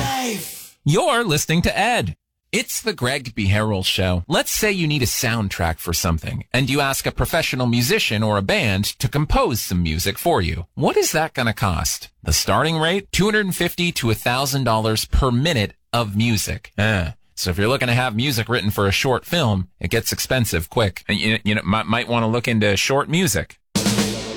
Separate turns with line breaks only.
Life.
You're listening to Ed. It's the Greg Beharrell Show. Let's say you need a soundtrack for something, and you ask a professional musician or a band to compose some music for you. What is that going to cost? The starting rate? $250 to $1,000 per minute of music. So if you're looking to have music written for a short film, it gets expensive quick. And you might want to look into short music.